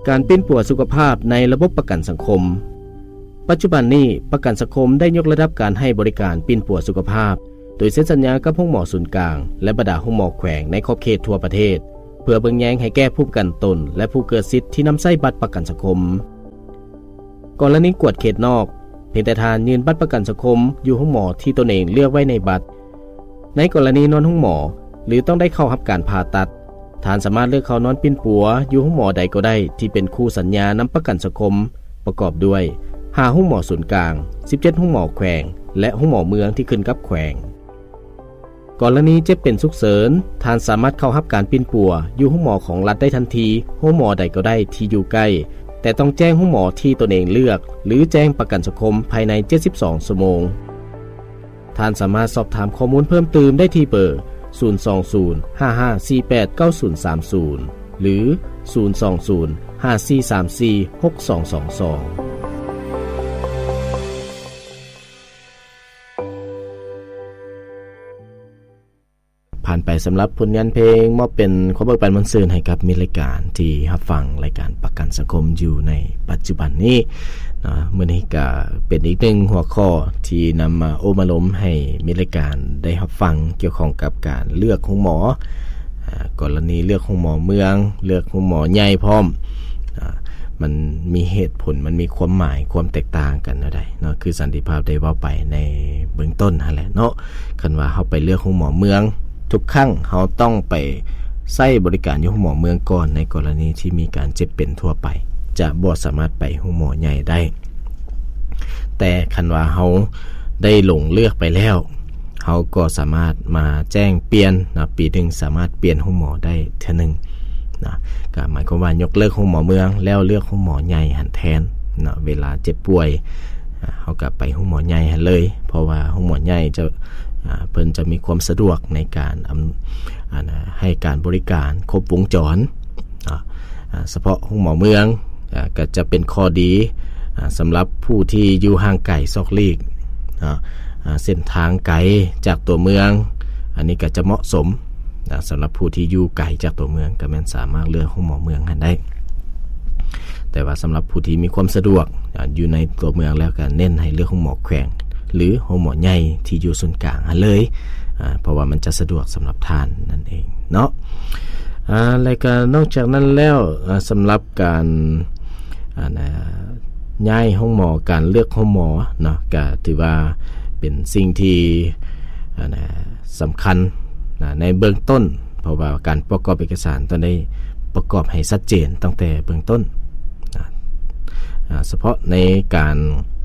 การปิ้นปัวสุขภาพในระบบประกันสังคมปัจจุบันนี้ประกันสังคมได้ยกระดับการให้บริการปิ้นปัวสุขภาพโดยเซ็นสัญญากับโรงหมอศูนย์กลางและบรรดาโรงหมอแขวงในขอบเขตทั่วประเทศเพื่อเบิ่งแยงให้แก้ผู้ประกันตนและผู้เกิดสิทธิ์ที่นำใช้บัตรประกันสังคมกรณีกวดเขตนอกเพียงแต่ทานยืนบัตรประกันสังคมอยู่โรงหมอที่ตนเองเลือกไว้ในบัตรในกรณีนอนโรงหมอหรือต้องได้เข้ารับการผ่าตัดทานสามารถเลือกเข้านอนปิ้นปัวอยู่โรงหมอใดก็ได้ที่เป็นคู่สัญญานำประกันสังคมประกอบด้วย5โรงหมอศูนย์กลาง17โรงหมอแขวงและโรงหมอเมืองที่ขึ้นกับแขวงกรณีเจ็บเป็นฉุกเฉินทานสามารถเข้ารับการปิ้นปัวอยู่โรงหมอของรัฐได้ทันทีโรงหมอใดก็ได้ที่อยู่ใกล้แต่ต้องแจ้งโรงหมอที่ตนเองเลือกหรือแจ้งประกันสังคมภายใน72ชั่วโมงท่านสามารถสอบถามข้อมูลเพิ่มเติมได้ที่เบอร์02055489030หรือ02054346222ผ่านไปสำหรับผลงานเพลงมอบเป็นขอเบิกปันมนต์ซื่นให้กับมิตรรายการที่รับฟังรายการประกันสังคมอยู่ในปัจจุบันนี้นะมื้อนี้ก็เป็นอีกหนึ่งหัวข้อที่นำมาโอ้มาล้มให้มิตรรายการได้รับฟังเกี่ยวข้องกับการเลือกของหมอกรณีเลือกของหมอเมืองเลือกของหมอใหญ่พร้อมมันมีเหตุผลมันมีความหมายความแตกต่างกันเนาะได้เนาะคือสันติภาพได้เว้าไปในเบื้องต้นนั่นแหละเนาะคันว่าเฮาไปเลือกของหมอเมืองทุกครั้งเขาต้องไปใช้บริการอยู่โรงหมอเมืองก่อนในกรณีที่มีการเจ็บเป็นทั่วไปจะบ่สามารถไปโรงหมอใหญ่ได้แต่คันว่าเขาได้ลงเลือกไปแล้วเขาก็สามารถมาแจ้งเปลี่ยนนะปีนึงสามารถเปลี่ยนโรงหมอได้เท่านึงนะก็หมายความว่ายกเลิกโรงหมอเมืองแล้วเลือกโรงหมอใหญ่หันแทนนะเวลาเจ็บป่วยเขาก็ไปโรงหมอใหญ่หันเลยเพราะว่าโรงหมอใหญ่จะเพิ่นจะมีความสะดวกในการให้การบริการครบวงจรเฉพาะโรงหมอเมืองก็จะเป็นข้อดีสำหรับผู้ที่อยู่ห่างไกลซอกลีกเส้นทางไกลจากตัวเมืองอันนี้ก็จะเหมาะสมสำหรับผู้ที่อยู่ไกลจากตัวเมืองก็แม่นสามารถเลือกโรงหมอเมืองได้แต่ว่าสำหรับผู้ที่มีความสะดวกอยู่ในตัวเมืองแล้วก็เน้นให้เลือกโรงหมอแขวงหรือโรงหมอใหญ่ที่อยู่ส่วนกลางเลยเพราะว่ามันจะสะดวกสำหรับท่านนั่นเองเนาะแล้วก็นอกจากนั้นแล้วสำหรับการย้ายห้องหมอการเลือกห้องหมอเนาะก็ถือว่าเป็นสิ่งที่สำคัญในเบื้องต้นเพราะว่าการประกอบเอกสารต้องได้ประกอบให้ชัดเจนตั้งแต่เบื้องต้นเฉพาะในการ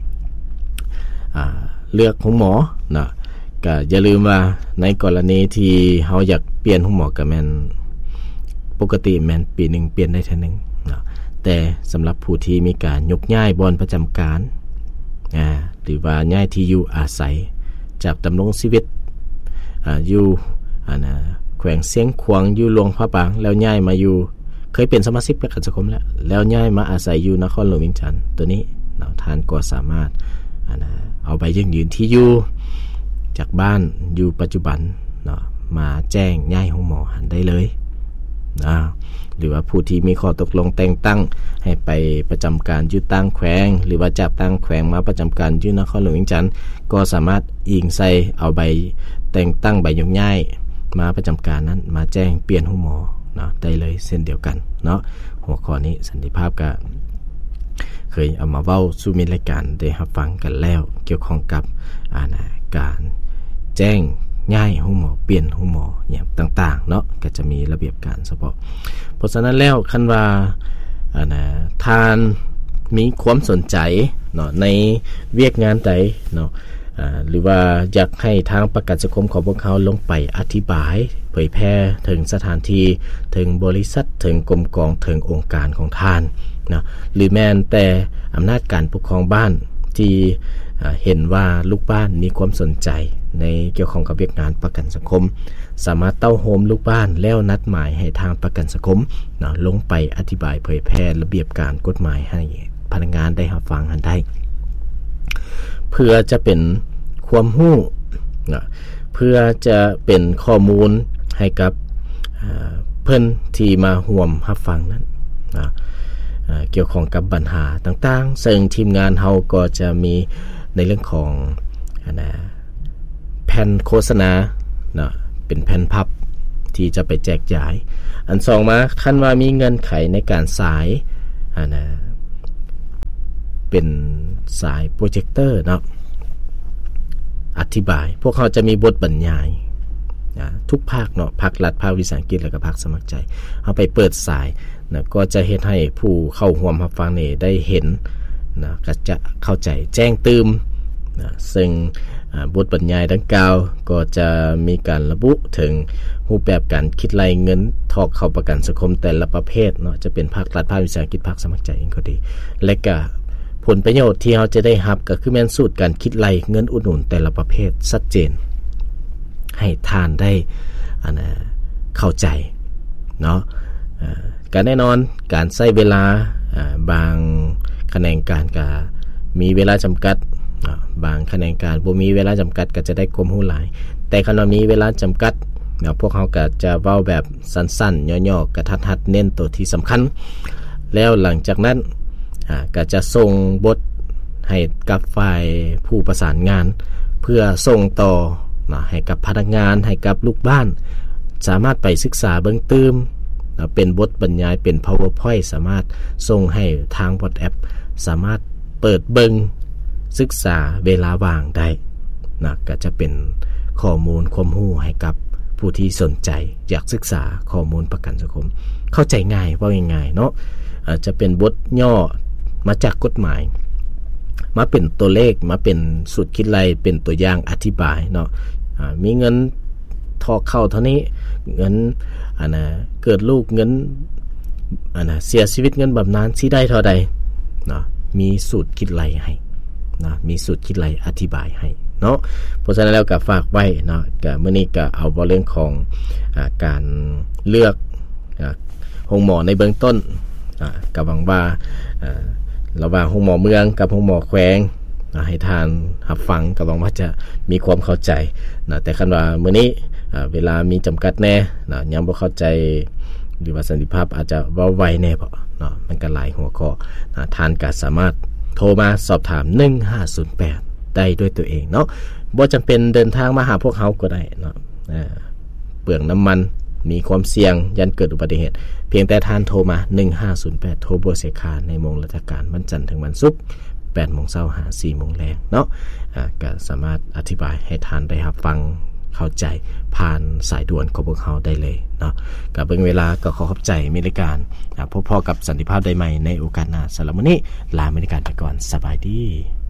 เลือกของหมอนะก็อย่าลืมว่าในกรณีที่เฮาอยากเปลี่ยนของหมอก็แม่นปกติแม่นปีนึงเปลี่ยนได้เท่านึงนะแต่สำหรับผู้ที่มีการยกย้ายบอนประจำการหรือว่าย้ายที่อยู่อาศัยจากดำรงชีวิตอยู่แขวงเสียงขวางอยู่หลวงพระบางแล้วย้ายมาอยู่เคยเป็นสมาชิกประกันสังคมแล้วย้ายมาอาศัยอยู่นครหลวงเวียงจันทน์ตัวนี้ท่านก็สามารถเอาใบยังยืนที่อยู่จากบ้านอยู่ปัจจุบันมาแจ้งย้ายโรงหมอหันได้เลยหรือว่าผู้ที่มีข้อตกลงแต่งตั้งให้ไปประจำการอยู่ต่างแขวงหรือว่าจากต่างแขวงมาประจำการอยู่นครหลวงเวียงจันทน์ก็สามารถอิงใส่เอาใบแต่งตั้งใบยกย้ายมาประจำการนั้นมาแจ้งเปลี่ยนโรงหมอได้เลยเช่นเดียวกันเนาะหัวข้อนี้สันติภาพก็เคยเอามาเว้าสู่มิตรรายการได้รับฟังกันแล้วเกี่ยวข้องกับการแจ้งย้ายโรงหมอเปลี่ยนโรงหมออย่างต่างๆเนาะก็จะมีระเบียบการเฉพาะเพราะฉะนั้นแล้วคันว่าทานมีความสนใจเนาะในเวียกงานใดเนาะหรือว่าอยากให้ทางประกันสังคมของพวกเขาลงไปอธิบายเผยแพร่ถึงสถานที่ถึงบริษัทถึงกรมกองถึงองค์การของท่านนะหรือแม้แต่อำนาจการปกครองบ้านที่เห็นว่าลูกบ้านมีความสนใจในเกี่ยวข้องกับเวียกงานประกันสังคมสามารถเต้าโฮมลูกบ้านแล้วนัดหมายให้ทางประกันสังคมนะลงไปอธิบายเผยแพร่ระเบียบการกฎหมายให้พนักงานได้รับฟังกันได้เพื่อจะเป็นความรู้นะเพื่อจะเป็นข้อมูลให้กับเพิ่นที่มาร่วมรับฟังนั้นนะเกี่ยวข้องกับปัญหาต่างๆซึ่งทีมงานเฮาก็จะมีในเรื่องของแผ่นโฆษณาเนาะเป็นแผ่นพับที่จะไปแจกจ่ายอัน2มาคันว่ามีเงื่อนไขในการสายเป็นสายโปรเจคเตอร์เนาะอธิบายพวกเขาจะมีบทบรรยายทุกภาคเนาะภาครัฐภาควิสาหกิจแล้วก็ภาคสมัครใจเอาไปเปิดสายนะก็จะเฮ็ดให้ผู้เข้าร่วมรับฟังนี่ได้เห็นนะก็จะเข้าใจแจ้งตื่มนะซึ่งบทบรรยายดังกล่าวก็จะมีการระบุถึงรูปแบบการคิดรายเงินทอกเข้าประกันสังคมแต่ละประเภทเนาะจะเป็นภาครัฐภาควิสาหกิจภาคสมัครใจเองก็ดีและก็ผลประโยชน์ที่เราจะได้รับก็คือแม่นสูตรการคิดรายเงินอุดหนุนแต่ละประเภทชัดเจนให้ทานได้เข้าใจเนาะการแน่นอนการใช้เวลาบางแขนงการก็มีเวลาจำกัดบางแขนงการบ่มีเวลาจำกัดก็จะได้ความรู้หลายแต่คันมีเวลาจำกัดพวกเขาก็จะเว้าแบบสั้นๆย่อๆกระทัดรัดเน้นตัวที่สำคัญแล้วหลังจากนั้นก็จะส่งบทให้กับฝ่ายผู้ประสานงานเพื่อส่งต่อให้กับพนักงานให้กับลูกบ้านสามารถไปศึกษาเบิ่งตื่มเป็นบทบรรยายเป็น PowerPoint สามารถส่งให้ทาง WhatsApp สามารถเปิดเบิ่งศึกษาเวลาว่างได้นะก็จะเป็นข้อมูลความรู้ให้กับผู้ที่สนใจอยากศึกษาข้อมูลประกันสังคมเข้าใจง่ายว่าง่ายๆเนาะจะเป็นบทย่อมาจากกฎหมายมาเป็นตัวเลขมาเป็นสูตรคิดรายเป็นตัวอย่างอธิบายเนาะมีเงินทอกเข้าเท่านี้เงินเกิดลูกเงินเสียชีวิตเงินบำนาญสิได้เท่าใดเนาะมีสูตรคิดรายให้นะมีสูตรคิดรายอธิบายให้เนาะเพราะฉะนั้นแล้วก็ฝากไว้เนาะก็มื้อนี้ก็เอาเรื่องของการเลือกโรงหมอในเบื้องต้นก็หวังว่าระหว่างโรงหมอเมืองกับโรงหมอแขวงให้ทานรับฟังก็หวังว่าจะมีความเข้าใจนะแต่คันว่ามื้อนี้เวลามีจำกัดแน่นะยังบ่เข้าใจหรือว่าสันติภาพอาจจะเว้าไวแน่บ่เนาะมันก็หลายหัวข้อทานก็สามารถโทรมาสอบถาม1508ได้ด้วยตัวเองเนาะบ่จำเป็นเดินทางมาหาพวกเฮาก็ได้เนาะเปลืองน้ำมันมีความเสี่ยงยันเกิดอุบัติเหตุเพียงแต่ท่านโทรมา1508โทรบ่เสียค่าในโมงราชการวันจันทร์ถึงวันศุกร์ 8:00 นหา 4:00 นแลงเนาะก็สามารถอธิบายให้ท่านได้รับฟังเข้าใจผ่านสายด่วนของพวกเฮาได้เลยเนาะก็เบิ่งเวลาก็ขอขอบใจมีรายการพบพอกับสันติภาพได้ใหม่ในโอกาสหน้าสำหรับมื้อนี้ลามีรายการไปก่อนสบายดี